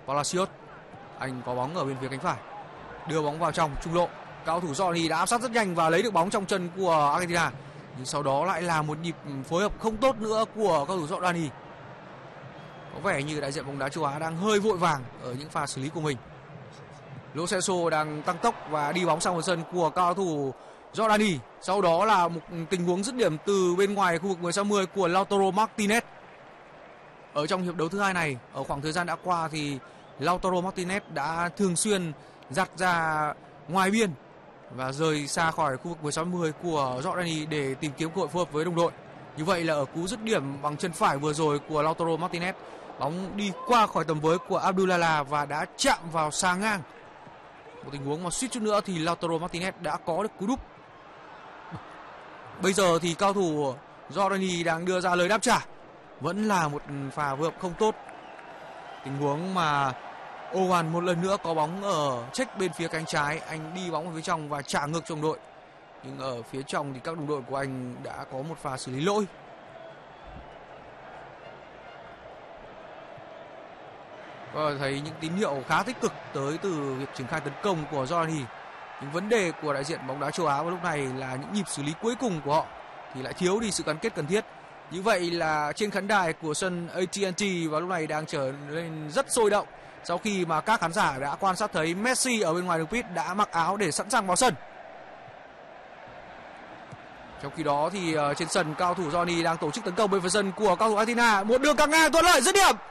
Palacios, anh có bóng ở bên phía cánh phải, đưa bóng vào trong trung lộ. Cao thủ Giordani đã áp sát rất nhanh và lấy được bóng trong chân của Argentina, nhưng sau đó lại là một nhịp phối hợp không tốt nữa của cao thủ Giordani. Có vẻ như đại diện bóng đá châu Á đang hơi vội vàng ở những pha xử lý của mình. Lo Celso đang tăng tốc và đi bóng sang phần sân của cao thủ Giordani. Sau đó là một tình huống dứt điểm từ bên ngoài khu vực 16-10 của Lautaro Martinez. Ở trong hiệp đấu thứ hai này, ở khoảng thời gian đã qua thì Lautaro Martinez đã thường xuyên giặt ra ngoài biên và rời xa khỏi khu vực 16-10 của Giordani để tìm kiếm cơ hội phối hợp với đồng đội. Như vậy là ở cú dứt điểm bằng chân phải vừa rồi của Lautaro Martinez, bóng đi qua khỏi tầm với của Abdullah và đã chạm vào xà ngang. Một tình huống mà suýt chút nữa thì Lautaro Martinez đã có được cú đúp. Bây giờ thì cao thủ Giordani đang đưa ra lời đáp trả. Vẫn là một pha phối hợp không tốt. Tình huống mà Owen một lần nữa có bóng ở check bên phía cánh trái, anh đi bóng ở phía trong và trả ngược cho đồng đội. Nhưng ở phía trong thì các đồng đội của anh đã có một pha xử lý lỗi. Và thấy những tín hiệu khá tích cực tới từ việc triển khai tấn công của Giordani. Nhưng vấn đề của đại diện bóng đá châu Á vào lúc này là những nhịp xử lý cuối cùng của họ thì lại thiếu đi sự gắn kết cần thiết. Như vậy là trên khán đài của sân AT&T vào lúc này đang trở nên rất sôi động sau khi mà các khán giả đã quan sát thấy Messi ở bên ngoài đường pitch đã mặc áo để sẵn sàng vào sân. Trong khi đó thì trên sân cao thủ Giordani đang tổ chức tấn công bên phía sân của cao thủ Argentina. Một đường căng ngang thuận lợi, dứt điểm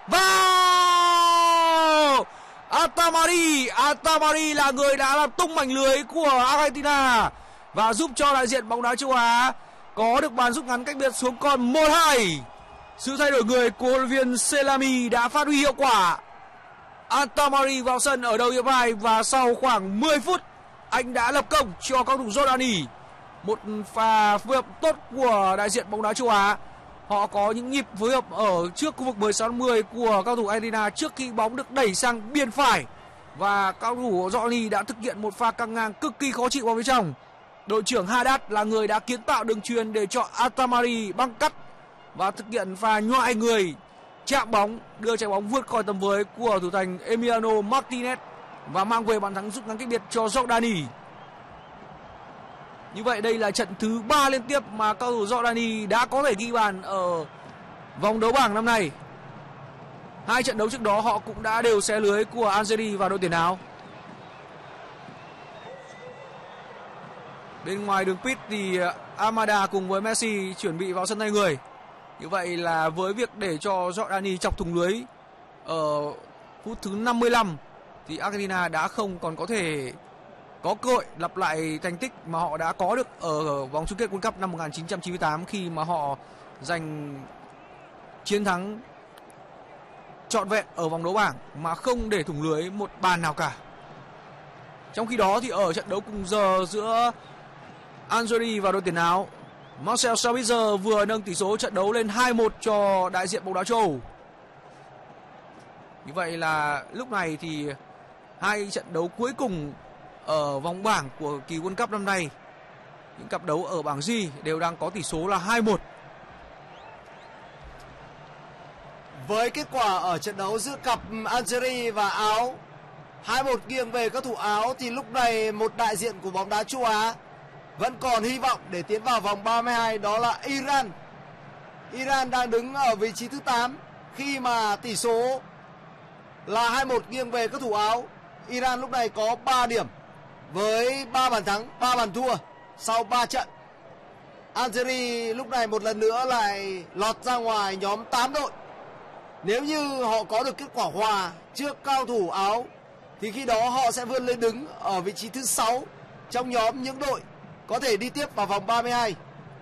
vào. Atamari là người đã làm tung mảnh lưới của Argentina và giúp cho đại diện bóng đá châu Á có được bàn rút ngắn cách biệt xuống còn 1-2. Sự thay đổi người của huấn luyện viên Selami đã phát huy hiệu quả. Atamari vào sân ở đầu hiệp 2 và sau khoảng 10 phút anh đã lập công cho cao thủ Giordani. Một pha phối hợp tốt của đại diện bóng đá châu Á. Họ có những nhịp phối hợp ở trước khu vực 16-10 của cao thủ Argentina trước khi bóng được đẩy sang biên phải. Và cao thủ Giordani đã thực hiện một pha căng ngang cực kỳ khó chịu vào phía trong. Đội trưởng Haddad là người đã kiến tạo đường chuyền để cho Atamari băng cắt và thực hiện pha nhoại người chạm bóng, đưa trái bóng vượt khỏi tầm với của thủ thành Emiliano Martinez và mang về bàn thắng rút ngắn cách biệt cho Giordani. Như vậy đây là trận thứ 3 liên tiếp mà cao thủ Giordani đã có thể ghi bàn ở vòng đấu bảng năm nay. 2 trận đấu trước đó họ cũng đã đều xé lưới của Algeria và đội tiền áo. Bên ngoài đường pitch thì Amada cùng với Messi chuẩn bị vào sân thay người. Như vậy là với việc để cho Giordani chọc thủng lưới ở phút thứ 55 thì Argentina đã không còn có thể có cơ hội lặp lại thành tích mà họ đã có được ở vòng chung kết World Cup năm 1998 khi mà họ giành chiến thắng trọn vẹn ở vòng đấu bảng mà không để thủng lưới một bàn nào cả. Trong khi đó thì ở trận đấu cùng giờ giữa Algeria và đội tiền áo, Marcel Sabitzer vừa nâng tỷ số trận đấu lên 2-1 cho đại diện bóng đá châu Âu. Như vậy là lúc này thì hai trận đấu cuối cùng ở vòng bảng của kỳ World Cup năm nay, những cặp đấu ở bảng G đều đang có tỷ số là 2-1. Với kết quả ở trận đấu giữa cặp Algeria và Áo 2-1 nghiêng về các thủ Áo thì lúc này một đại diện của bóng đá châu Á vẫn còn hy vọng để tiến vào vòng 32, đó là Iran. Iran đang đứng ở vị trí thứ 8 khi mà tỷ số là 2-1 nghiêng về các thủ Áo. Iran lúc này có 3 điểm với 3 bàn thắng, 3 bàn thua sau 3 trận. Algeria lúc này một lần nữa lại lọt ra ngoài nhóm 8 đội. Nếu như họ có được kết quả hòa trước cao thủ Áo thì khi đó họ sẽ vươn lên đứng ở vị trí thứ 6 trong nhóm những đội có thể đi tiếp vào vòng 32.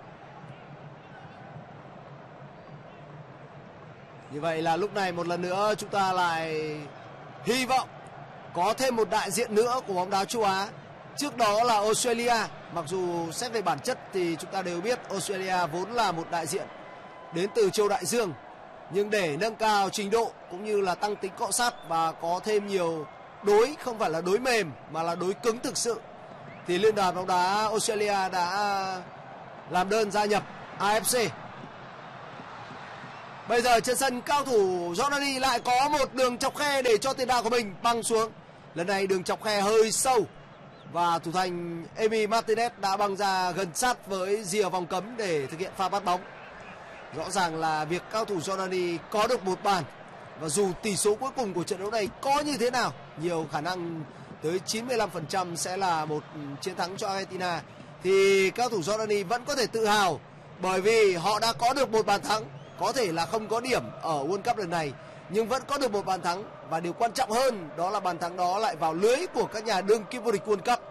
Như vậy là lúc này một lần nữa chúng ta lại hy vọng có thêm một đại diện nữa của bóng đá châu Á. Trước đó là Australia. Mặc dù xét về bản chất thì chúng ta đều biết Australia vốn là một đại diện đến từ châu Đại Dương. Nhưng để nâng cao trình độ cũng như là tăng tính cọ sát và có thêm nhiều đối, không phải là đối mềm mà là đối cứng thực sự, thì Liên đoàn bóng đá Australia đã làm đơn gia nhập AFC. Bây giờ trên sân cao thủ Jordani lại có một đường chọc khe để cho tiền đạo của mình băng xuống. Lần này đường chọc khe hơi sâu và thủ thành Emi Martinez đã băng ra gần sát với rìa vòng cấm để thực hiện pha bắt bóng. Rõ ràng là việc cao thủ Jordani có được một bàn, và dù tỷ số cuối cùng của trận đấu này có như thế nào, nhiều khả năng tới 95% sẽ là một chiến thắng cho Argentina, thì cao thủ Jordani vẫn có thể tự hào bởi vì họ đã có được một bàn thắng. Có thể là không có điểm ở World Cup lần này, nhưng vẫn có được một bàn thắng, và điều quan trọng hơn đó là bàn thắng đó lại vào lưới của các nhà đương kim vô địch World Cup.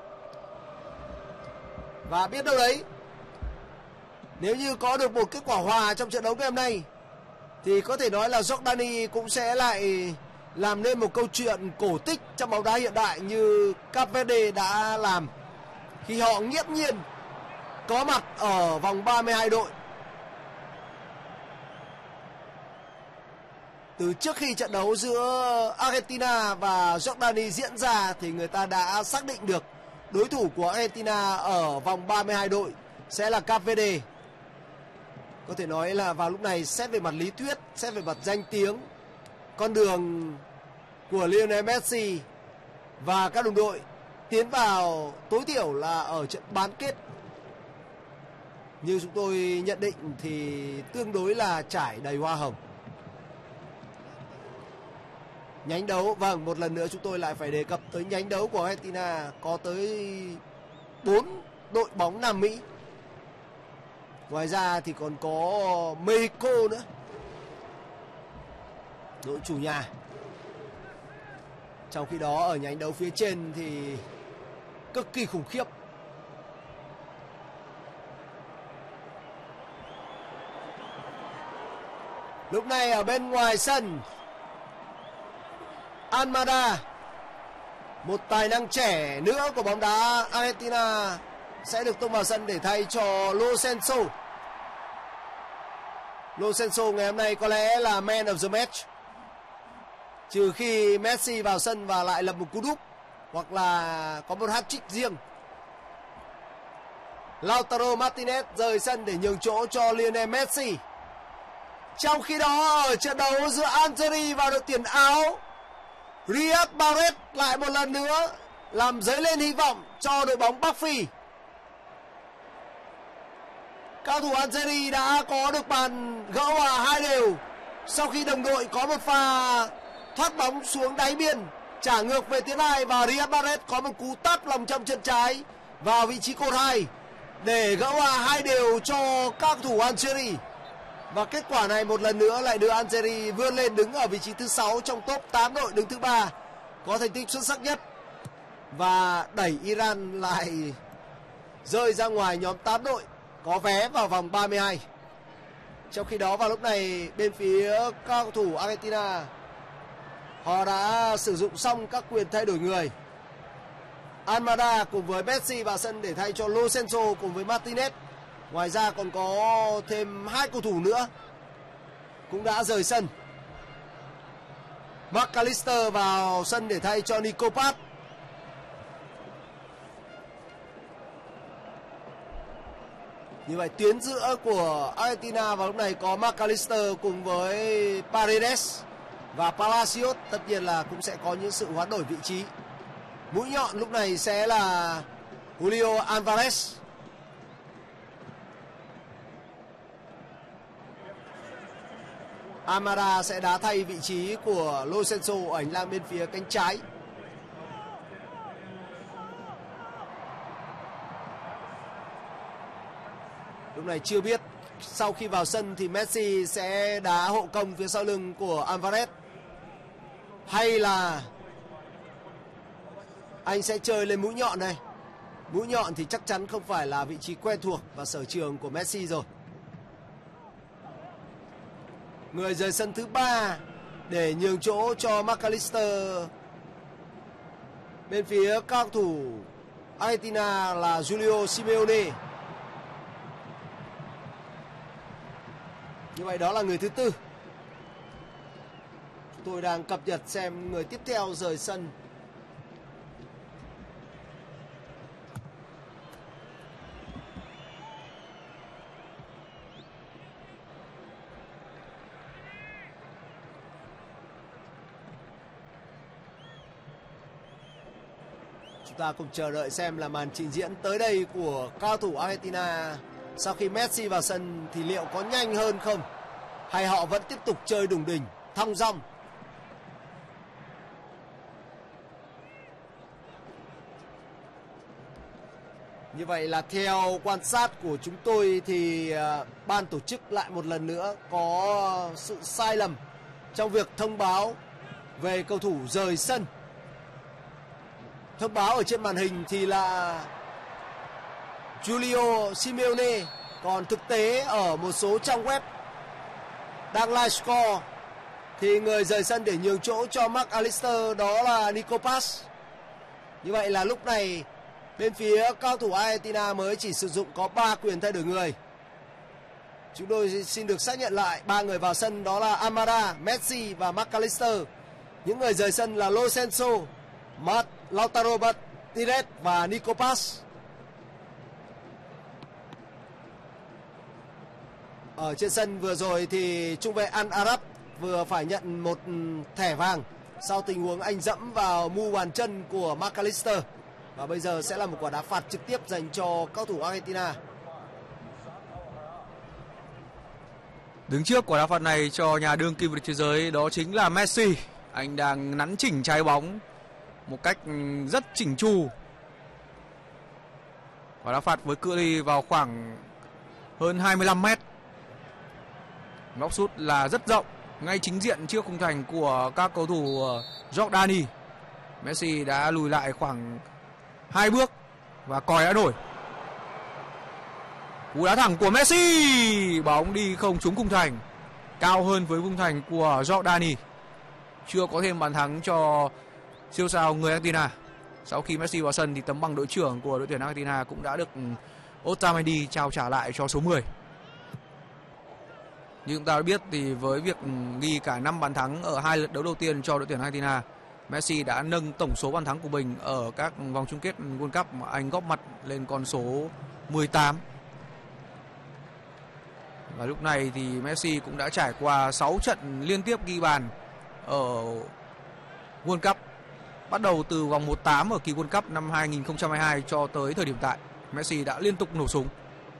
Và biết đâu đấy, nếu như có được một kết quả hòa trong trận đấu ngày hôm nay thì có thể nói là Jordani cũng sẽ lại làm nên một câu chuyện cổ tích trong bóng đá hiện đại như Cape Verde đã làm khi họ nghiễm nhiên có mặt ở vòng 32 đội. Từ trước khi trận đấu giữa Argentina và Jordani diễn ra thì người ta đã xác định được đối thủ của Argentina ở vòng 32 đội sẽ là Cape Verde. Có thể nói là vào lúc này, xét về mặt lý thuyết, xét về mặt danh tiếng, con đường của Lionel Messi và các đồng đội tiến vào tối thiểu là ở trận bán kết, như chúng tôi nhận định thì tương đối là trải đầy hoa hồng. Nhánh đấu, vâng, một lần nữa chúng tôi lại phải đề cập tới nhánh đấu của Argentina, có tới 4 đội bóng Nam Mỹ. Ngoài ra thì còn có Mexico nữa, đội chủ nhà. Trong khi đó ở nhánh đấu phía trên thì cực kỳ khủng khiếp. Lúc này ở bên ngoài sân, Almada, một tài năng trẻ nữa của bóng đá Argentina, sẽ được tung vào sân để thay cho Lo Celso. Lo Celso ngày hôm nay có lẽ là man of the match, trừ khi Messi vào sân và lại lập một cú đúp hoặc là có một hat-trick riêng. Lautaro Martinez rời sân để nhường chỗ cho Lionel Messi. Trong khi đó ở trận đấu giữa Algeria và đội tiền áo, Riyad Mahrez lại một lần nữa làm dấy lên hy vọng cho đội bóng Bắc Phi. Cao thủ Algeria đã có được bàn gỡ hòa 2-2 sau khi đồng đội có một pha thoát bóng xuống đáy biên, trả ngược về tuyến 2 và Riyad Mahrez có một cú tát lòng trong chân trái vào vị trí cột 2 để gỡ hòa 2-2 cho các thủ Algeria. Và kết quả này một lần nữa lại đưa Algeria vươn lên đứng ở vị trí thứ 6 trong top 8 đội đứng thứ 3, có thành tích xuất sắc nhất, và đẩy Iran lại rơi ra ngoài nhóm 8 đội có vé vào vòng 32. Trong khi đó vào lúc này bên phía cao thủ Argentina, họ đã sử dụng xong các quyền thay đổi người. Almada cùng với Messi vào sân để thay cho Lo Celso cùng với Martinez. Ngoài ra còn có thêm 2 cầu thủ nữa cũng đã rời sân. McAllister vào sân để thay cho Nico Paz. Như vậy tuyến giữa của Argentina vào lúc này có McAllister cùng với Paredes và Palacios. Tất nhiên là cũng sẽ có những sự hoán đổi vị trí. Mũi nhọn lúc này sẽ là Julio Alvarez. Amara sẽ đá thay vị trí của Lo Celso ở hành lang bên phía cánh trái. Lúc này chưa biết sau khi vào sân thì Messi sẽ đá hộ công phía sau lưng của Alvarez, hay là anh sẽ chơi lên mũi nhọn này. Mũi nhọn thì chắc chắn không phải là vị trí quen thuộc và sở trường của Messi rồi. Người rời sân thứ 3 để nhường chỗ cho McAllister bên phía cao thủ Argentina là Julio Simeone. Như vậy đó là người thứ 4. Chúng tôi đang cập nhật xem người tiếp theo rời sân. Chúng ta cùng chờ đợi xem là màn trình diễn tới đây của cao thủ Argentina sau khi Messi vào sân thì liệu có nhanh hơn không, hay họ vẫn tiếp tục chơi đùng đỉnh, thong dong. Như vậy là theo quan sát của chúng tôi thì ban tổ chức lại một lần nữa có sự sai lầm trong việc thông báo về cầu thủ rời sân. Thông báo ở trên màn hình thì là Giulio Simeone, còn thực tế ở một số trang web đang live score thì người rời sân để nhường chỗ cho Mac Allister đó là Nico Paz. Như vậy là lúc này bên phía cao thủ Argentina mới chỉ sử dụng có 3 quyền thay đổi người. Chúng tôi xin được xác nhận lại 3 người vào sân đó là Amara, Messi và Mac Allister. Những người rời sân là Lo Celso, Lautaro Martinez và Nico Paz. Ở trên sân vừa rồi thì trung vệ Al Arab vừa phải nhận một thẻ vàng sau tình huống anh dẫm vào mu bàn chân của Mac Allister. Và bây giờ sẽ là một quả đá phạt trực tiếp dành cho cao thủ Argentina. Đứng trước quả đá phạt này cho nhà đương kim vô địch thế giới đó chính là Messi. Anh đang nắn chỉnh trái bóng một cách rất chỉnh chu. Quả đá phạt với cự ly vào khoảng hơn 25 mét. Góc sút là rất rộng, ngay chính diện trước khung thành của các cầu thủ Jordani. Messi đã lùi lại khoảng 2 bước và còi đã nổi. Cú đá thẳng của Messi, bóng đi không trúng khung thành, cao hơn với khung thành của Jordani. Chưa có thêm bàn thắng cho siêu sao người Argentina. Sau khi Messi vào sân thì tấm bằng đội trưởng của đội tuyển Argentina cũng đã được Otamendi trao trả lại cho số 10. Như chúng ta đã biết thì với việc ghi cả 5 bàn thắng ở 2 lượt đấu đầu tiên cho đội tuyển Argentina, Messi đã nâng tổng số bàn thắng của mình ở các vòng chung kết World Cup mà anh góp mặt lên con số 18. Và lúc này thì Messi cũng đã trải qua 6 trận liên tiếp ghi bàn ở World Cup. Bắt đầu từ vòng 1/8 ở kỳ World Cup năm 2022 cho tới thời điểm tại, Messi đã liên tục nổ súng.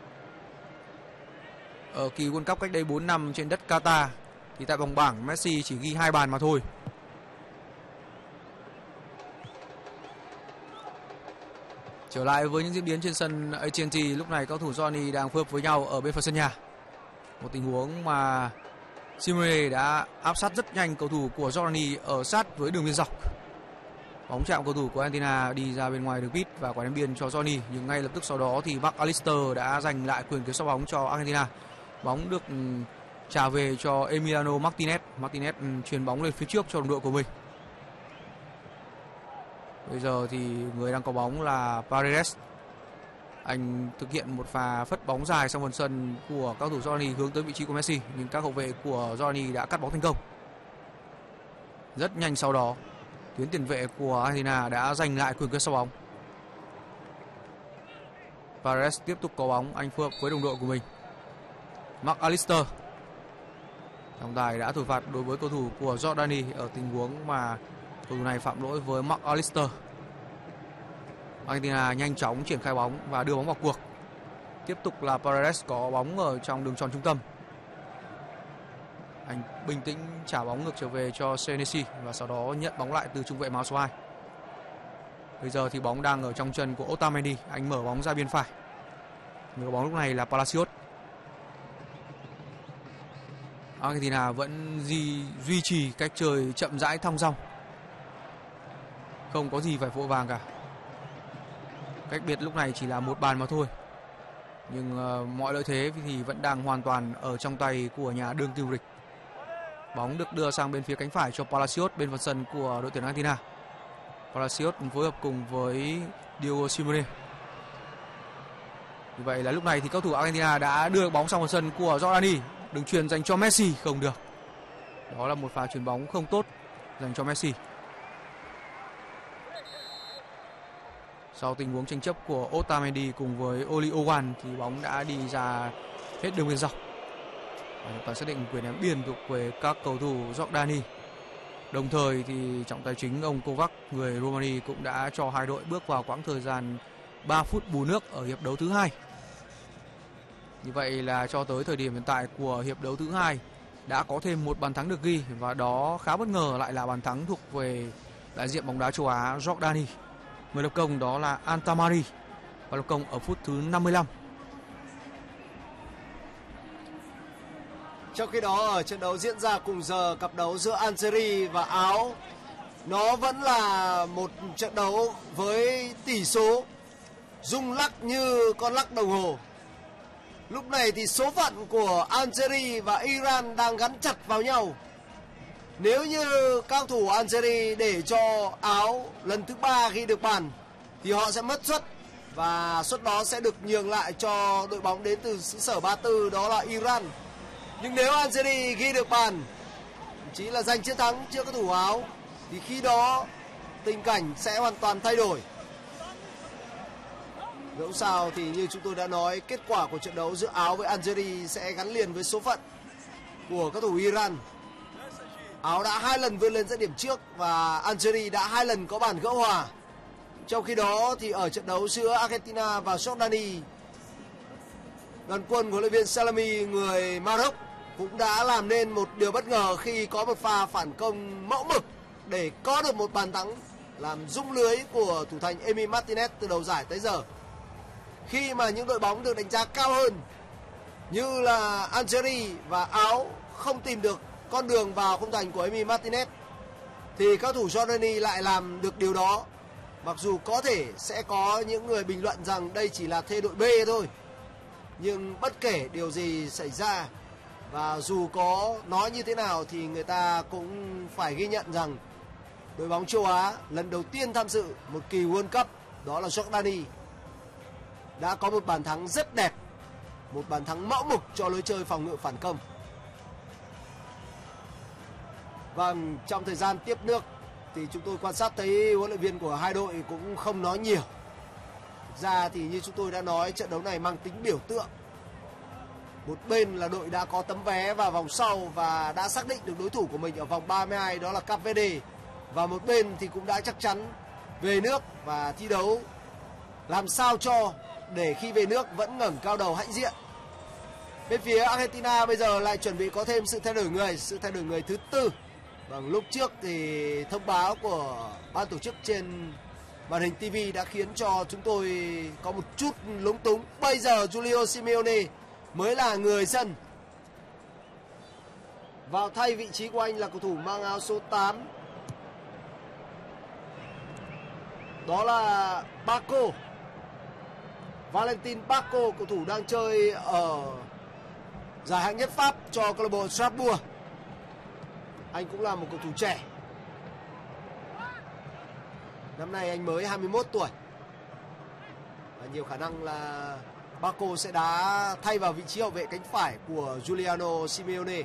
Ở kỳ World Cup cách đây 4 năm trên đất Qatar thì tại vòng bảng Messi chỉ ghi 2 bàn mà thôi. Trở lại với những diễn biến trên sân AT&T, lúc này cầu thủ Johnny đang phối hợp với nhau ở bên phần sân nhà. Một tình huống mà Simeone đã áp sát rất nhanh cầu thủ của Johnny ở sát với đường biên dọc. Bóng chạm cầu thủ của Argentina đi ra bên ngoài đường pit và quả ném biên cho Johnny, nhưng ngay lập tức sau đó thì Mac Allister đã giành lại quyền kiểm soát bóng cho Argentina. Bóng được trả về cho Emiliano Martinez. Martinez chuyền bóng lên phía trước cho đồng đội của mình. Bây giờ thì người đang có bóng là Paredes. Anh thực hiện một pha phất bóng dài sang phần sân của cao thủ Johnny hướng tới vị trí của Messi, nhưng các hậu vệ của Johnny đã cắt bóng thành công. Rất nhanh sau đó, tuyến tiền vệ của Argentina đã giành lại quyền kiểm soát bóng. Paredes tiếp tục có bóng, anh phối hợp với đồng đội của mình. Mac Allister. Trọng tài đã thổi phạt đối với cầu thủ của Jordani ở tình huống mà cầu thủ này phạm lỗi với Mac Allister. Argentina nhanh chóng triển khai bóng và đưa bóng vào cuộc. Tiếp tục là Paredes có bóng ở trong đường tròn trung tâm. Anh bình tĩnh trả bóng ngược trở về cho Senesi và sau đó nhận bóng lại từ trung vệ áo số 2. Bây giờ thì bóng đang ở trong chân của Otamendi, anh mở bóng ra biên phải. Người có bóng lúc này là Palacios. Argentina vẫn duy trì cách chơi chậm rãi thong dong, không có gì phải vội vàng cả. Cách biệt lúc này chỉ là 1 bàn mà thôi, nhưng mọi lợi thế thì vẫn đang hoàn toàn ở trong tay của nhà đương kim vô địch. Bóng được đưa sang bên phía cánh phải cho Palacios bên phần sân của đội tuyển Argentina. Palacios phối hợp cùng với Diego Simeone. Như vậy là lúc này thì cầu thủ Argentina đã đưa bóng sang phần sân của Jordani. Đường chuyền dành cho Messi không được. Đó là một pha chuyền bóng không tốt dành cho Messi. Sau tình huống tranh chấp của Otamendi cùng với Oli Owan thì bóng đã đi ra hết đường biên dọc. Và toàn xác định quyền ném biên thuộc về các cầu thủ Jordani. Đồng thời thì trọng tài chính ông Kovac người Romania cũng đã cho hai đội bước vào quãng thời gian 3 phút bù nước ở hiệp đấu thứ hai. Như vậy là cho tới thời điểm hiện tại của hiệp đấu thứ hai đã có thêm một bàn thắng được ghi, và đó khá bất ngờ lại là bàn thắng thuộc về đại diện bóng đá châu Á Jordani. Người lập công đó là Antamari và lập công ở phút thứ 55. Trong khi đó ở trận đấu diễn ra cùng giờ, cặp đấu giữa Algeria và Áo, nó vẫn là một trận đấu với tỷ số rung lắc như con lắc đồng hồ. Lúc này thì số phận của Algeria và Iran đang gắn chặt vào nhau. Nếu như cao thủ Algeria để cho Áo lần thứ 3 ghi được bàn thì họ sẽ mất suất, và suất đó sẽ được nhường lại cho đội bóng đến từ xứ sở Ba Tư, đó là Iran. Nhưng nếu Algeria ghi được bàn, chỉ là giành chiến thắng trước các thủ Áo, thì khi đó tình cảnh sẽ hoàn toàn thay đổi. Dẫu sao thì như chúng tôi đã nói, kết quả của trận đấu giữa Áo với Algeria sẽ gắn liền với số phận của các thủ Iran. Áo đã 2 lần vươn lên dẫn điểm trước và Algeria đã 2 lần có bàn gỡ hòa. Trong khi đó thì ở trận đấu giữa Argentina và Jordani, đoàn quân của huấn luyện viên Salami người Maroc cũng đã làm nên một điều bất ngờ khi có một pha phản công mẫu mực để có được một bàn thắng làm rung lưới của thủ thành Emi Martinez từ đầu giải tới giờ. Khi mà những đội bóng được đánh giá cao hơn như là Algeria và Áo không tìm được con đường vào khung thành của Emi Martinez, thì các thủ Jordani lại làm được điều đó. Mặc dù có thể sẽ có những người bình luận rằng đây chỉ là thê đội B thôi, nhưng bất kể điều gì xảy ra và dù có nói như thế nào thì người ta cũng phải ghi nhận rằng đội bóng châu Á lần đầu tiên tham dự một kỳ World Cup, đó là Jordani, đã có một bàn thắng rất đẹp, một bàn thắng mẫu mực cho lối chơi phòng ngự phản công. Vâng, trong thời gian tiếp nước thì chúng tôi quan sát thấy huấn luyện viên của hai đội cũng không nói nhiều. Thực ra thì như chúng tôi đã nói, trận đấu này mang tính biểu tượng. Một bên là đội đã có tấm vé vào vòng sau và đã xác định được đối thủ của mình ở vòng 32, đó là Cape Verde. Và một bên thì cũng đã chắc chắn về nước và thi đấu làm sao cho để khi về nước vẫn ngẩng cao đầu hãnh diện. Bên phía Argentina bây giờ lại chuẩn bị có thêm sự thay đổi người thứ tư. Vâng, lúc trước thì thông báo của ban tổ chức trên màn hình TV đã khiến cho chúng tôi có một chút lúng túng. Bây giờ Julio Simeone mới là người sân. Vào thay vị trí của anh là cầu thủ mang áo số 8, đó là Baco. Valentin Baco, cầu thủ đang chơi ở giải hạng nhất Pháp cho câu lạc bộ Strasbourg. Anh cũng là một cầu thủ trẻ. Năm nay anh mới 21 tuổi. Và nhiều khả năng là Baco sẽ đá thay vào vị trí hậu vệ cánh phải của Giuliano Simeone.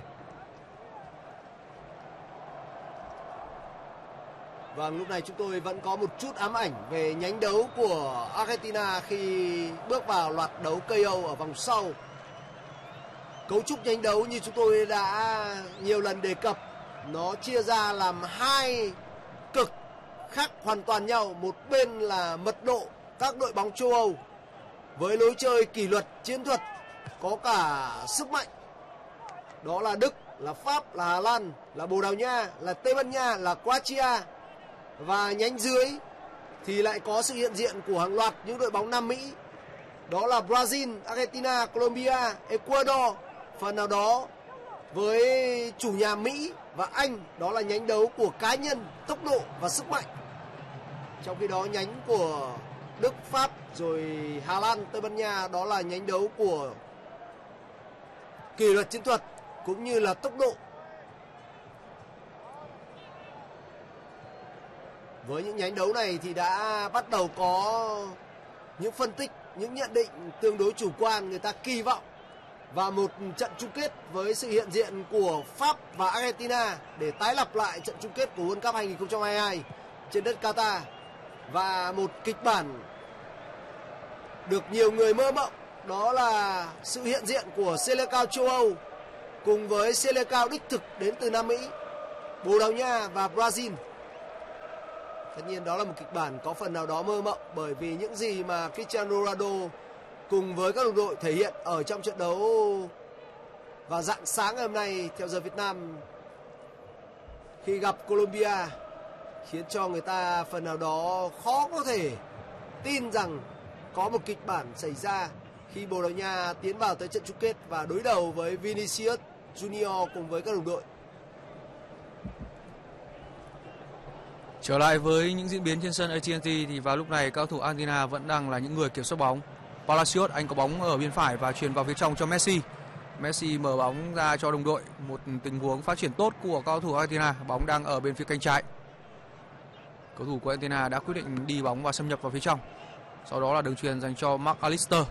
Và lúc này chúng tôi vẫn có một chút ám ảnh về nhánh đấu của Argentina khi bước vào loạt đấu KO ở vòng sau. Cấu trúc nhánh đấu như chúng tôi đã nhiều lần đề cập, nó chia ra làm hai cực khác hoàn toàn nhau. Một bên là mật độ các đội bóng châu Âu với lối chơi kỷ luật, chiến thuật, có cả sức mạnh. Đó là Đức, là Pháp, là Hà Lan, là Bồ Đào Nha, là Tây Ban Nha, là Croatia. Và nhánh dưới thì lại có sự hiện diện của hàng loạt những đội bóng Nam Mỹ. Đó là Brazil, Argentina, Colombia, Ecuador. Phần nào đó với chủ nhà Mỹ và Anh, đó là nhánh đấu của cá nhân, tốc độ và sức mạnh. Trong khi đó nhánh của Đức, Pháp, rồi Hà Lan, Tây Ban Nha, đó là nhánh đấu của kỷ luật chiến thuật cũng như là tốc độ. Với những nhánh đấu này thì đã bắt đầu có những phân tích, những nhận định tương đối chủ quan. Người ta kỳ vọng vào một trận chung kết với sự hiện diện của Pháp và Argentina để tái lập lại trận chung kết của World Cup 2022 trên đất Qatar. Và một kịch bản được nhiều người mơ mộng, đó là sự hiện diện của Selecao châu Âu cùng với Selecao đích thực đến từ Nam Mỹ. Bồ Đào Nha và Brazil. Tất nhiên đó là một kịch bản có phần nào đó mơ mộng, bởi vì những gì mà Cristiano Ronaldo cùng với các đồng đội thể hiện ở trong trận đấu vào rạng sáng ngày hôm nay theo giờ Việt Nam khi gặp Colombia khiến cho người ta phần nào đó khó có thể tin rằng có một kịch bản xảy ra khi Bồ Đào Nha tiến vào tới trận chung kết và đối đầu với Vinicius Junior cùng với các đồng đội. Trở lại với những diễn biến trên sân AT&T thì vào lúc này cao thủ Argentina vẫn đang là những người kiểm soát bóng. Palacios, anh có bóng ở bên phải và chuyền vào phía trong cho Messi. Messi mở bóng ra cho đồng đội, một tình huống phát triển tốt của cao thủ Argentina. Bóng đang ở bên phía cánh trái. Cầu thủ của Argentina đã quyết định đi bóng và xâm nhập vào phía trong. Sau đó là đường chuyền dành cho Mac Allister.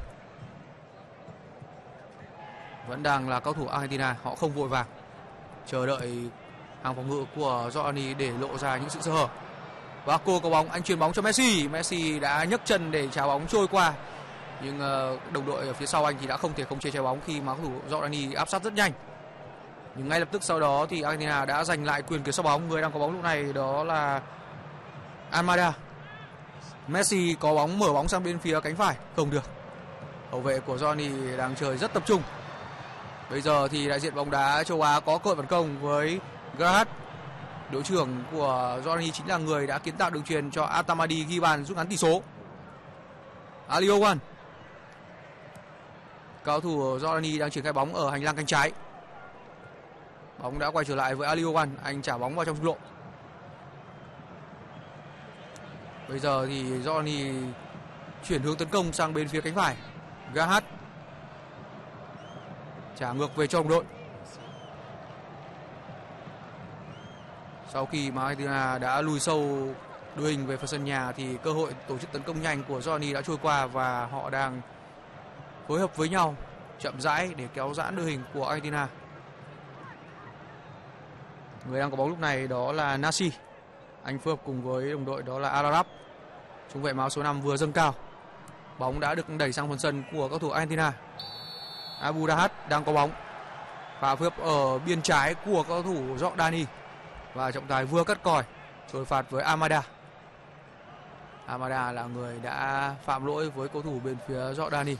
Vẫn đang là cao thủ Argentina, họ không vội vàng, chờ đợi hàng phòng ngự của Jordani để lộ ra những sự sơ hở. Barco có bóng, anh chuyền bóng cho Messi. Messi đã nhấc chân để trả bóng trôi qua, nhưng đồng đội ở phía sau anh thì đã không thể khống chế trái bóng khi mà cầu thủ Jordani áp sát rất nhanh. Nhưng ngay lập tức sau đó thì Argentina đã giành lại quyền kiểm soát bóng. Người đang có bóng lúc này đó là Almada. Messi có bóng, mở bóng sang bên phía cánh phải, không được. Hậu vệ của Jordani đang chơi rất tập trung. Bây giờ thì đại diện bóng đá châu Á có cơ hội phản công với Graham. Đội trưởng của Jordani chính là người đã kiến tạo đường chuyền cho Atamadi ghi bàn rút ngắn tỷ số. Aliowan. Cầu thủ Jordani đang triển khai bóng ở hành lang cánh trái. Bóng đã quay trở lại với Aliowan, anh trả bóng vào trong trung lộ. Bây giờ thì Jordani chuyển hướng tấn công sang bên phía cánh phải. Gahat trả ngược về cho đồng đội. Sau khi mà Argentina đã lùi sâu đội hình về phần sân nhà thì cơ hội tổ chức tấn công nhanh của Jordani đã trôi qua và họ đang phối hợp với nhau chậm rãi để kéo giãn đội hình của Argentina. Người đang có bóng lúc này đó là Nasi. Anh phối hợp cùng với đồng đội đó là Alarab. Trung vệ áo số 5 vừa dâng cao. Bóng đã được đẩy sang phần sân của các thủ Argentina. Abu Dahat đang có bóng và phối hợp ở biên trái của cầu thủ Jordani. Và trọng tài vừa cắt còi rồi phạt với Amada. Amada là người đã phạm lỗi với cầu thủ bên phía Jordani.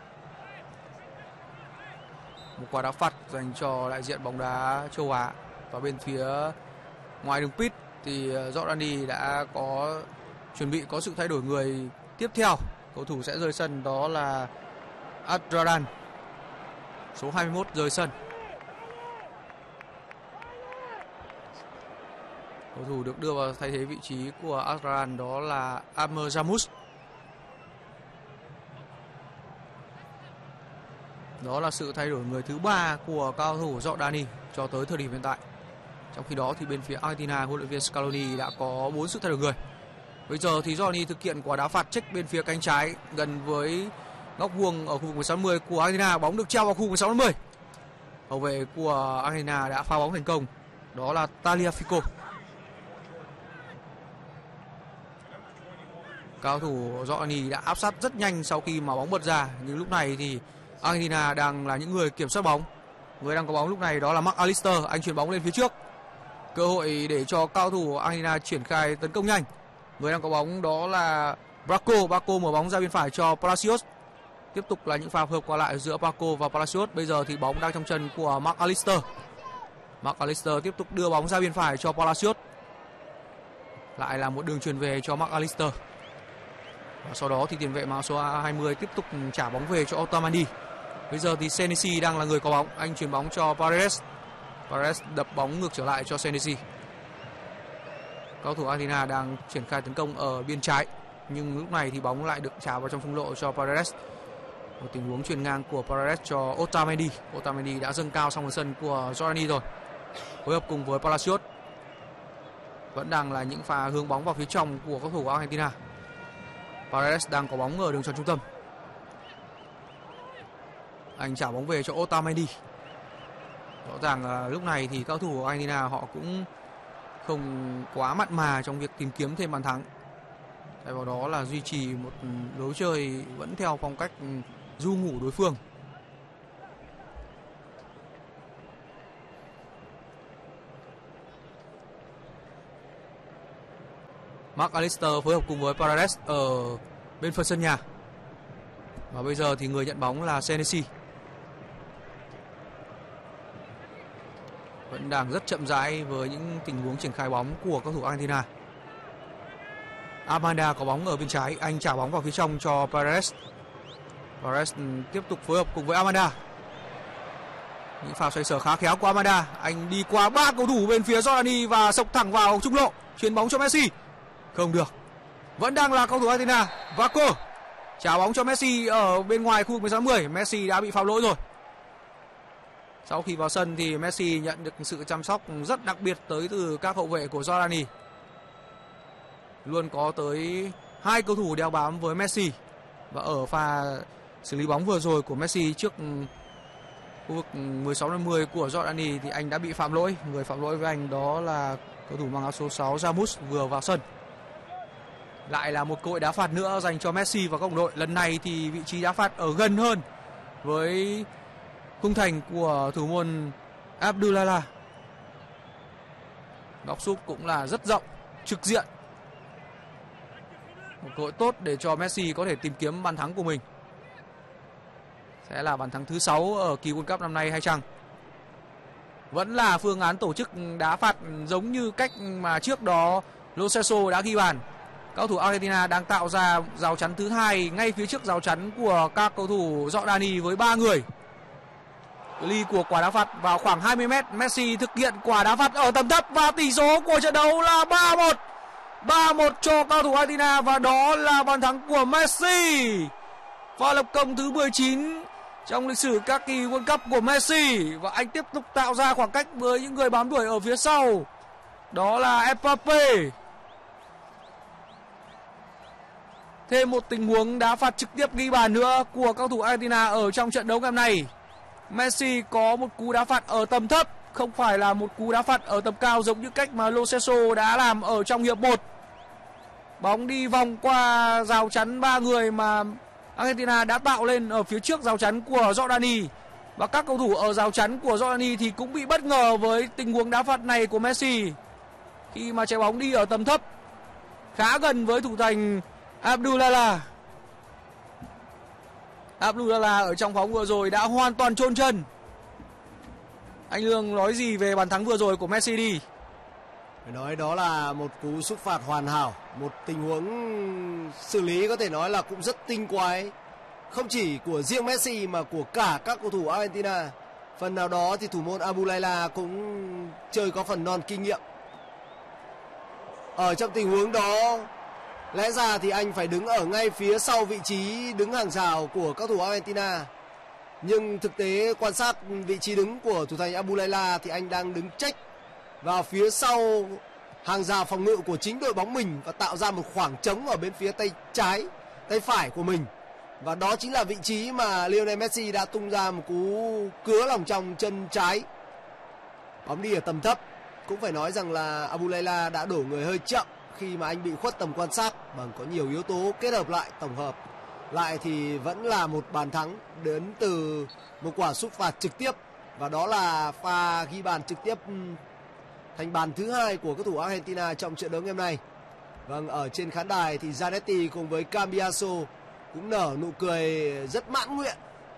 Một quả đá phạt dành cho đại diện bóng đá châu Á. Và bên phía ngoài đường pit thì Jordani đã có chuẩn bị có sự thay đổi người tiếp theo. Cầu thủ sẽ rời sân đó là Adradan, số 21 rời sân. Cầu thủ được đưa vào thay thế vị trí của Adradan đó là Amer Jamus. Đó là sự thay đổi người thứ 3 của cao thủ Jordani cho tới thời điểm hiện tại. Trong khi đó thì bên phía Argentina, huấn luyện viên Scaloni đã có 4 sự thay đổi người. Bây giờ thì Jordani thực hiện quả đá phạt check bên phía cánh trái gần với góc vuông ở khu vực 16-10 của Argentina. Bóng được treo vào khu vực 16-10. Hậu vệ của Argentina đã phá bóng thành công. Đó là Tagliafico. Cao thủ Jordani đã áp sát rất nhanh sau khi mà bóng bật ra. Nhưng lúc này thì Argentina đang là những người kiểm soát bóng. Người đang có bóng lúc này đó là Mac Allister. Anh chuyền bóng lên phía trước. Cơ hội để cho cao thủ Argentina triển khai tấn công nhanh. Người đang có bóng đó là Barco. Barco mở bóng ra bên phải cho Palacios. Tiếp tục là những pha hợp qua lại giữa Barco và Palacios. Bây giờ thì bóng đang trong chân của Mac Allister. Mac Allister tiếp tục đưa bóng ra bên phải cho Palacios. Lại là một đường chuyền về cho Mac Allister. Và sau đó thì tiền vệ áo số 20 tiếp tục trả bóng về cho Otamendi. Bây giờ thì Senesi đang là người có bóng. Anh chuyền bóng cho Paredes. Paredes đập bóng ngược trở lại cho Senesi. Cầu thủ Argentina đang triển khai tấn công ở biên trái. Nhưng lúc này thì bóng lại được trả vào trong trung lộ cho Paredes. Một tình huống chuyền ngang của Paredes cho Otamendi. Otamendi đã dâng cao sang phần sân của Jordani rồi. Phối hợp cùng với Palacios. Vẫn đang là những pha hướng bóng vào phía trong của cầu thủ Argentina. Paredes đang có bóng ở đường tròn trung tâm. Anh trả bóng về cho Otamendi. Rõ ràng là lúc này thì cao thủ Argentina họ cũng không quá mặn mà trong việc tìm kiếm thêm bàn thắng. Thay vào đó là duy trì một lối chơi vẫn theo phong cách du ngủ đối phương. Mark Allister phối hợp cùng với Paredes ở bên phần sân nhà. Và bây giờ thì người nhận bóng là Senesi. Vẫn đang rất chậm rãi với những tình huống triển khai bóng của các thủ Argentina. Amanda có bóng ở bên trái, anh trả bóng vào phía trong cho Paredes. Paredes tiếp tục phối hợp cùng với Amanda. Những pha xoay sở khá khéo của Amanda. Anh đi qua 3 cầu thủ bên phía Jordani và sộc thẳng vào trung lộ, chuyền bóng cho Messi. Không được. Vẫn đang là cầu thủ Argentina. Vaco trả bóng cho Messi ở bên ngoài khu vực 16-10. Messi đã bị phạm lỗi rồi. Sau khi vào sân thì Messi nhận được sự chăm sóc rất đặc biệt tới từ các hậu vệ của Jordani. Luôn có tới 2 cầu thủ đeo bám với Messi. Và ở pha xử lý bóng vừa rồi của Messi trước khu vực 16-10 của Jordani thì anh đã bị phạm lỗi. Người phạm lỗi với anh đó là cầu thủ mang áo số 6 Ramos vừa vào sân. Lại là một cơ hội đá phạt nữa dành cho Messi và các đồng đội. Lần này thì vị trí đá phạt ở gần hơn với khung thành của thủ môn Abdullah. Góc sút cũng là rất rộng, trực diện. Một cơ hội tốt để cho Messi có thể tìm kiếm bàn thắng của mình. Sẽ là bàn thắng thứ 6 ở kỳ World Cup năm nay hay chăng? Vẫn là phương án tổ chức đá phạt giống như cách mà trước đó Lo Celso đã ghi bàn. Cầu thủ Argentina đang tạo ra rào chắn thứ 2 ngay phía trước rào chắn của các cầu thủ Jordani với 3 người. Ly của quả đá phạt vào khoảng 20m. Messi thực hiện quả đá phạt ở tầm thấp và tỷ số của trận đấu là 3-1. 3-1 cho cầu thủ Argentina và đó là bàn thắng của Messi. Pha lập công thứ 19 trong lịch sử các kỳ World Cup của Messi và anh tiếp tục tạo ra khoảng cách với những người bám đuổi ở phía sau. Đó là Mbappe. Thêm một tình huống đá phạt trực tiếp ghi bàn nữa của cầu thủ Argentina ở trong trận đấu ngày hôm nay. Messi có một cú đá phạt ở tầm thấp, không phải là một cú đá phạt ở tầm cao giống như cách mà Lo Celso đã làm ở trong hiệp 1. Bóng đi vòng qua rào chắn 3 người mà Argentina đã tạo lên ở phía trước rào chắn của Jordani. Và các cầu thủ ở rào chắn của Jordani thì cũng bị bất ngờ với tình huống đá phạt này của Messi. Khi mà trái bóng đi ở tầm thấp, khá gần với thủ thành Abdullah. Abdullah ở trong bóng vừa rồi đã hoàn toàn chôn chân. Anh Lương nói gì về bàn thắng vừa rồi của Messi đi? Phải nói đó là một cú sút phạt hoàn hảo, một tình huống xử lý có thể nói là cũng rất tinh quái, không chỉ của riêng Messi mà của cả các cầu thủ Argentina. Phần nào đó thì thủ môn Abdullah cũng chơi có phần non kinh nghiệm. Ở trong tình huống đó lẽ ra thì anh phải đứng ở ngay phía sau vị trí đứng hàng rào của các thủ Argentina. Nhưng thực tế quan sát vị trí đứng của thủ thành Abdullah thì anh đang đứng chếch vào phía sau hàng rào phòng ngự của chính đội bóng mình và tạo ra một khoảng trống ở bên phía tay trái, tay phải của mình. Và đó chính là vị trí mà Lionel Messi đã tung ra một cú cứa lòng trong chân trái. Bóng đi ở tầm thấp. Cũng phải nói rằng là Abdullah đã đổ người hơi chậm khi mà anh bị khuất tầm quan sát. Bằng có nhiều yếu tố kết hợp lại, tổng hợp lại thì vẫn là một bàn thắng đến từ một quả sút phạt trực tiếp. Và đó là pha ghi bàn trực tiếp thành bàn thứ 2 của các thủ Argentina trong trận đấu ngày hôm nay. Vâng, ở trên khán đài thì Zanetti cùng với Cambiaso cũng nở nụ cười rất mãn nguyện.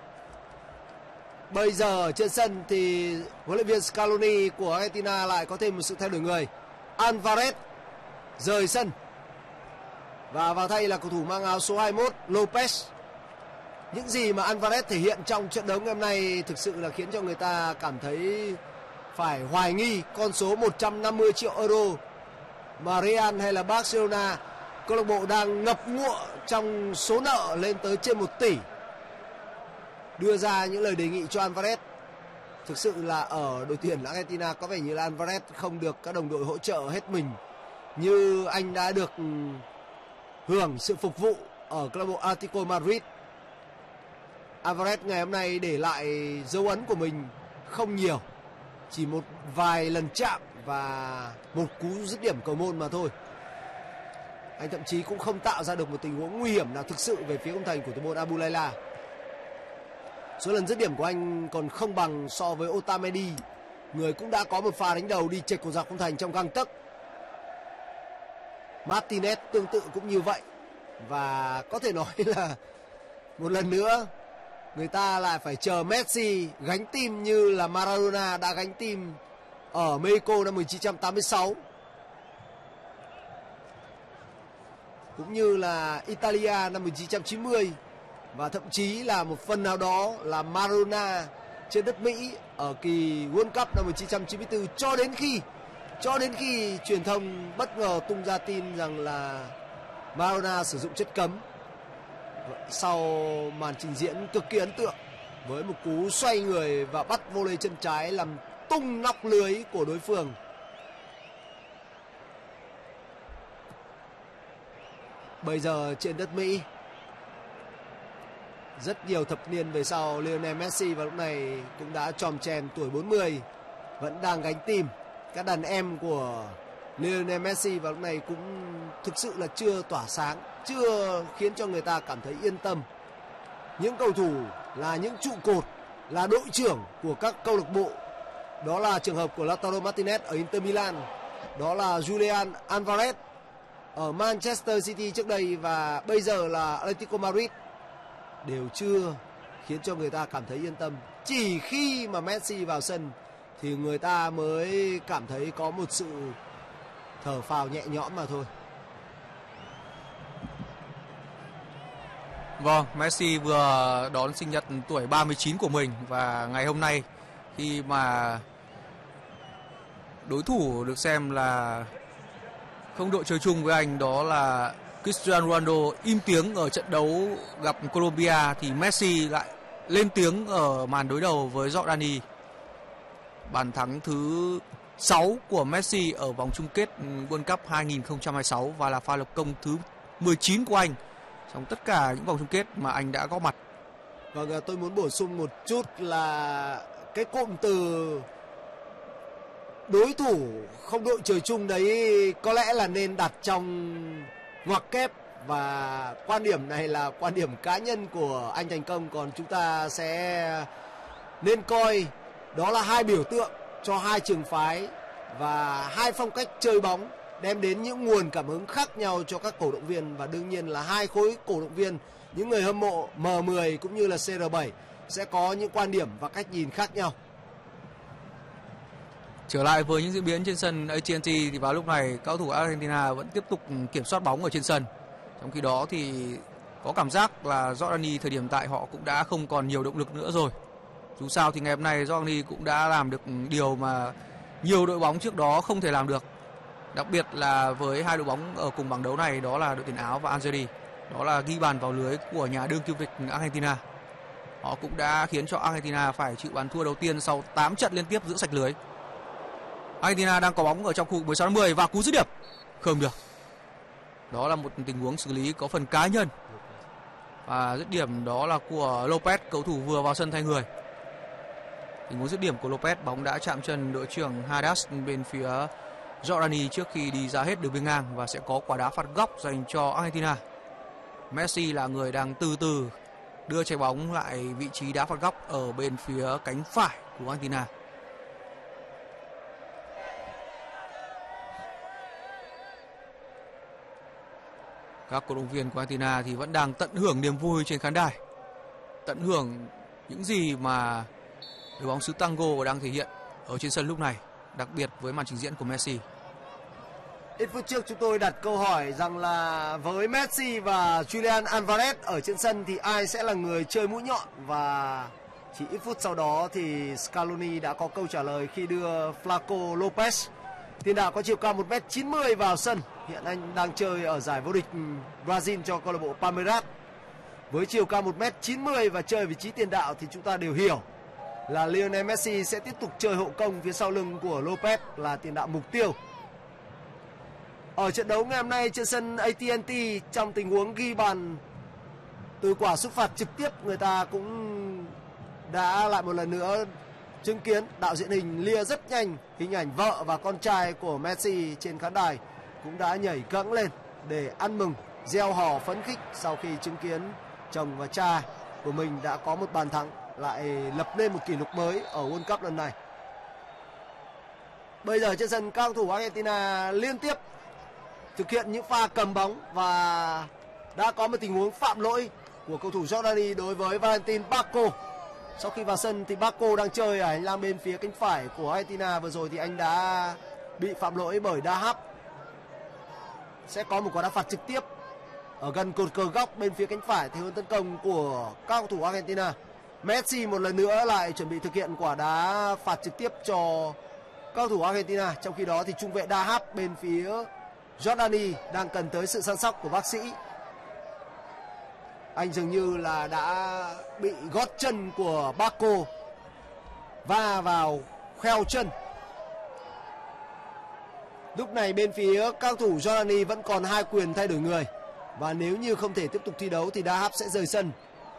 Bây giờ trên sân thì huấn luyện viên Scaloni của Argentina lại có thêm một sự thay đổi người. Alvarez rời sân và vào thay là cầu thủ mang áo số 21 Lopez. Những gì mà Alvarez thể hiện trong trận đấu ngày hôm nay thực sự là khiến cho người ta cảm thấy phải hoài nghi con số 150 triệu euro mà Real hay là Barcelona, câu lạc bộ đang ngập ngụa trong số nợ lên tới trên 1 tỷ, đưa ra những lời đề nghị cho Alvarez. Thực sự là ở đội tuyển Argentina có vẻ như là Alvarez không được các đồng đội hỗ trợ hết mình như anh đã được hưởng sự phục vụ ở câu lạc bộ Atletico Madrid. Alvarez ngày hôm nay để lại dấu ấn của mình không nhiều, chỉ một vài lần chạm và một cú dứt điểm cầu môn mà thôi. Anh thậm chí cũng không tạo ra được một tình huống nguy hiểm nào thực sự về phía khung thành của thủ môn Abdullah. Số lần dứt điểm của anh còn không bằng so với Otamendi, người cũng đã có một pha đánh đầu đi chệch của dọc khung thành trong gang tấc. Martinez tương tự cũng như vậy. Và có thể nói là một lần nữa người ta lại phải chờ Messi gánh team như là Maradona đã gánh team ở Mexico năm 1986, cũng như là Italia năm 1990, và thậm chí là một phần nào đó là Maradona trên đất Mỹ ở kỳ World Cup năm 1994, cho đến khi truyền thông bất ngờ tung ra tin rằng là Maradona sử dụng chất cấm sau màn trình diễn cực kỳ ấn tượng với một cú xoay người và bắt volley chân trái làm tung nóc lưới của đối phương. Bây giờ trên đất Mỹ, rất nhiều thập niên về sau, Lionel Messi vào lúc này cũng đã tròm chèm tuổi 40, vẫn đang gánh team. Các đàn em của Lionel Messi vào lúc này cũng thực sự là chưa tỏa sáng, chưa khiến cho người ta cảm thấy yên tâm. Những cầu thủ là những trụ cột, là đội trưởng của các câu lạc bộ. Đó là trường hợp của Lautaro Martinez ở Inter Milan, đó là Julian Alvarez ở Manchester City trước đây, và bây giờ là Atletico Madrid, đều chưa khiến cho người ta cảm thấy yên tâm. Chỉ khi mà Messi vào sân thì người ta mới cảm thấy có một sự thở phào nhẹ nhõm mà thôi. Vâng, Messi vừa đón sinh nhật tuổi 39 của mình, và ngày hôm nay khi mà đối thủ được xem là không đội chơi chung với anh, đó là Cristiano Ronaldo, im tiếng ở trận đấu gặp Colombia, thì Messi lại lên tiếng ở màn đối đầu với Jordani. Bàn thắng thứ 6 của Messi ở vòng chung kết World Cup 2026 và là pha lập công thứ 19 của anh trong tất cả những vòng chung kết mà anh đã góp mặt. Vâng, tôi muốn bổ sung một chút là cái cụm từ đối thủ không đội trời chung đấy có lẽ là nên đặt trong ngoặc kép, và quan điểm này là quan điểm cá nhân của anh Thành Công, còn chúng ta sẽ nên coi đó là hai biểu tượng cho hai trường phái và hai phong cách chơi bóng, đem đến những nguồn cảm hứng khác nhau cho các cổ động viên, và đương nhiên là hai khối cổ động viên, những người hâm mộ M10 cũng như là CR7 sẽ có những quan điểm và cách nhìn khác nhau. Trở lại với những diễn biến trên sân AT&T thì vào lúc này các cầu thủ Argentina vẫn tiếp tục kiểm soát bóng ở trên sân. Trong khi đó thì có cảm giác là Jordani thời điểm tại họ cũng đã không còn nhiều động lực nữa rồi. Dù sao thì ngày hôm nay Jordani cũng đã làm được điều mà nhiều đội bóng trước đó không thể làm được. Đặc biệt là với hai đội bóng ở cùng bảng đấu này, đó là đội tuyển Áo và Algeria. Đó là ghi bàn vào lưới của nhà đương kim vô địch Argentina. Họ cũng đã khiến cho Argentina phải chịu bàn thua đầu tiên sau 8 trận liên tiếp giữ sạch lưới. Argentina đang có bóng ở trong khu vực 16-10 và cú dứt điểm không được. Đó là một tình huống xử lý có phần cá nhân, và dứt điểm đó là của Lopez, cầu thủ vừa vào sân thay người. Tình huống dứt điểm của Lopez, bóng đã chạm chân đội trưởng Hadas bên phía Jordani trước khi đi ra hết đường biên ngang, và sẽ có quả đá phạt góc dành cho Argentina. Messi là người đang từ từ đưa trái bóng lại vị trí đá phạt góc ở bên phía cánh phải của Argentina. Các cổ động viên của Argentina thì vẫn đang tận hưởng niềm vui trên khán đài, tận hưởng những gì mà đội bóng xứ Tango đang thể hiện ở trên sân lúc này, đặc biệt với màn trình diễn của Messi. Ít phút trước chúng tôi đặt câu hỏi rằng là với Messi và Julian Alvarez ở trên sân thì ai sẽ là người chơi mũi nhọn, và chỉ ít phút sau đó thì Scaloni đã có câu trả lời khi đưa Flaco Lopez, tiền đạo có chiều cao 1m90 vào sân. Hiện anh đang chơi ở giải vô địch Brazil cho câu lạc bộ Palmeiras. Với chiều cao 1m90 và chơi vị trí tiền đạo thì chúng ta đều hiểu là Lionel Messi sẽ tiếp tục chơi hậu công phía sau lưng của Lopez là tiền đạo mục tiêu. Ở trận đấu ngày hôm nay trên sân AT&T, trong tình huống ghi bàn từ quả sút phạt trực tiếp, người ta cũng đã lại một lần nữa chứng kiến đạo diễn hình lia rất nhanh hình ảnh vợ và con trai của Messi trên khán đài, cũng đã nhảy cẫng lên để ăn mừng, reo hò phấn khích sau khi chứng kiến chồng và cha của mình đã có một bàn thắng, lại lập nên một kỷ lục mới ở World Cup lần này. Bây giờ trên sân, các cầu thủ Argentina liên tiếp thực hiện những pha cầm bóng và đã có một tình huống phạm lỗi của cầu thủ Jordani đối với Valentin Barco. Sau khi vào sân thì Barco đang chơi ở hành lang bên phía cánh phải của Argentina. Vừa rồi thì anh đã bị phạm lỗi bởi Dahab. Sẽ có một quả đá phạt trực tiếp ở gần cột cờ góc bên phía cánh phải theo hướng tấn công của các cầu thủ Argentina. Messi một lần nữa lại chuẩn bị thực hiện quả đá phạt trực tiếp cho các cầu thủ Argentina. Trong khi đó thì trung vệ Dahab bên phía Jordani đang cần tới sự săn sóc của bác sĩ. Anh dường như là đã bị gót chân của Barco va vào kheo chân. Lúc này bên phía các cầu thủ Jordani vẫn còn 2 quyền thay đổi người. Và nếu như không thể tiếp tục thi đấu thì Dahab sẽ rời sân.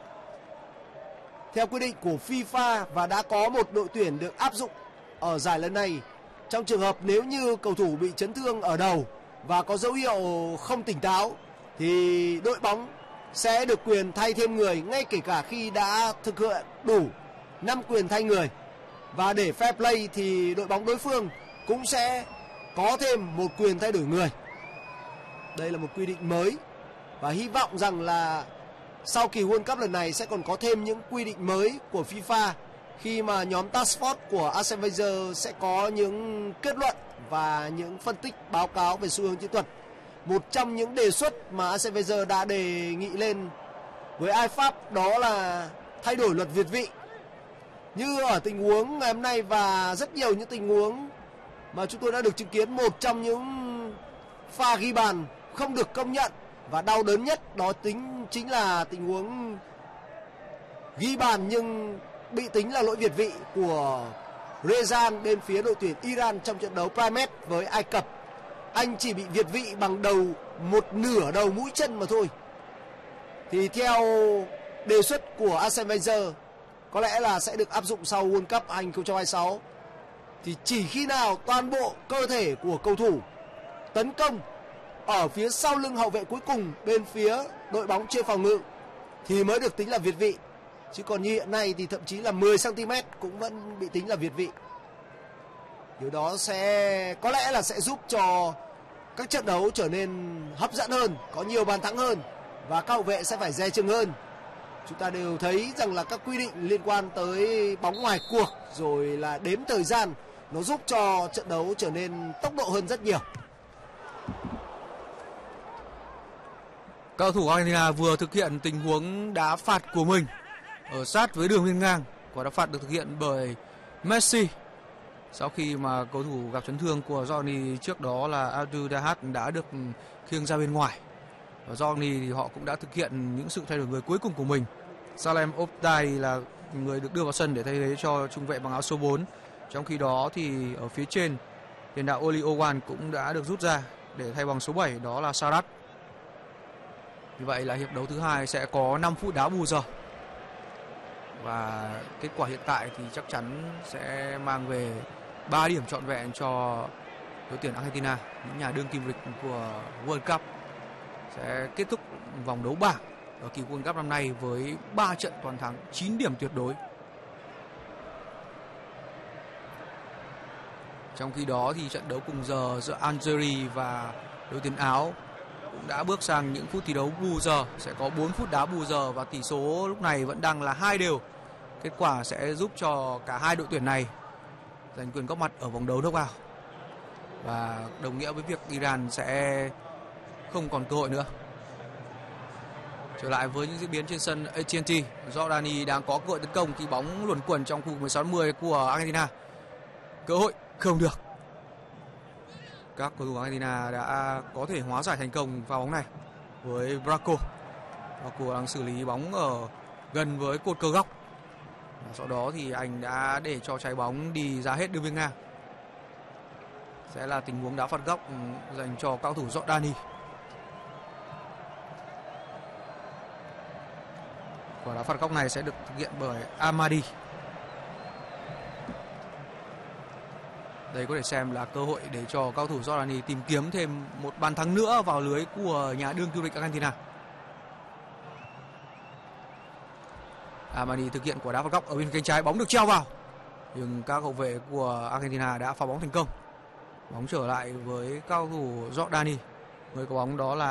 Theo quy định của FIFA và đã có một đội tuyển được áp dụng ở giải lần này, trong trường hợp nếu như cầu thủ bị chấn thương ở đầu và có dấu hiệu không tỉnh táo thì đội bóng sẽ được quyền thay thêm người ngay kể cả khi đã thực hiện đủ 5 quyền thay người. Và để fair play thì đội bóng đối phương cũng sẽ có thêm một quyền thay đổi người. Đây là một quy định mới và hy vọng rằng là sau kỳ World Cup lần này sẽ còn có thêm những quy định mới của FIFA khi mà nhóm Task Force của Arsene Wenger sẽ có những kết luận và những phân tích báo cáo về xu hướng chiến thuật. Một trong những đề xuất mà Arsene Wenger đã đề nghị lên với AFF đó là thay đổi luật việt vị. Như ở tình huống ngày hôm nay và rất nhiều những tình huống mà chúng tôi đã được chứng kiến, một trong những pha ghi bàn không được công nhận và đau đớn nhất đó chính là tình huống ghi bàn nhưng bị tính là lỗi việt vị của Rezan bên phía đội tuyển Iran trong trận đấu Primet với Ai Cập. Anh chỉ bị việt vị bằng một nửa đầu mũi chân mà thôi. Thì theo đề xuất của Arsene Wenger có lẽ là sẽ được áp dụng sau World Cup 2026. Thì chỉ khi nào toàn bộ cơ thể của cầu thủ tấn công ở phía sau lưng hậu vệ cuối cùng bên phía đội bóng chơi phòng ngự thì mới được tính là việt vị. Chứ còn như hiện nay thì thậm chí là 10 cm cũng vẫn bị tính là việt vị. Điều đó sẽ có lẽ là sẽ giúp cho các trận đấu trở nên hấp dẫn hơn, có nhiều bàn thắng hơn và các hậu vệ sẽ phải dè chừng hơn. Chúng ta đều thấy rằng là các quy định liên quan tới bóng ngoài cuộc rồi là đếm thời gian nó giúp cho trận đấu trở nên tốc độ hơn rất nhiều. Cầu thủ Argentina vừa thực hiện tình huống đá phạt của mình ở sát với đường biên ngang. Quả đá phạt được thực hiện bởi Messi sau khi mà cầu thủ gặp chấn thương của Johnny trước đó là Abdul Dahab đã được khiêng ra bên ngoài. Và Johnny thì họ cũng đã thực hiện những sự thay đổi người cuối cùng của mình. Salem Oktay là người được đưa vào sân để thay thế cho trung vệ bằng áo số 4. Trong khi đó thì ở phía trên tiền đạo Oli Owan cũng đã được rút ra để thay bằng số 7 đó là Sarat. Như vậy là hiệp đấu thứ hai sẽ có 5 phút đá bù giờ. Và kết quả hiện tại thì chắc chắn sẽ mang về 3 điểm trọn vẹn cho đội tuyển Argentina, những nhà đương kim vô địch của World Cup, sẽ kết thúc vòng đấu bảng ở kỳ World Cup năm nay với 3 trận toàn thắng, 9 điểm tuyệt đối. Trong khi đó thì trận đấu cùng giờ giữa Algeria và đội tuyển Áo cũng đã bước sang những phút thi đấu bù giờ, sẽ có 4 phút đá bù giờ và tỷ số lúc này vẫn đang là 2-2. Kết quả sẽ giúp cho cả hai đội tuyển này giành quyền góp mặt ở vòng đấu knock-out và đồng nghĩa với việc Iran sẽ không còn cơ hội nữa. Trở lại với những diễn biến trên sân AT&T, Jordani đang có cơ hội tấn công khi bóng luẩn quẩn trong khu 16-10 của Argentina. Cơ hội không được. Các cầu thủ Argentina đã có thể hóa giải thành công pha bóng này với Barco. Barco đang xử lý bóng ở gần với cột cờ góc. Sau đó thì anh đã để cho trái bóng đi ra hết đường biên ngang. Sẽ là tình huống đá phạt góc dành cho cao thủ Jordani. Quả đá phạt góc này sẽ được thực hiện bởi Amadi. Đây có thể xem là cơ hội để cho cao thủ Jordani tìm kiếm thêm một bàn thắng nữa vào lưới của nhà đương vô địch Argentina. Amadi thực hiện quả đá phạt góc ở bên cánh trái, bóng được treo vào nhưng các hậu vệ của Argentina đã phá bóng thành công. Bóng trở lại với cao thủ Jordani. Người có bóng đó là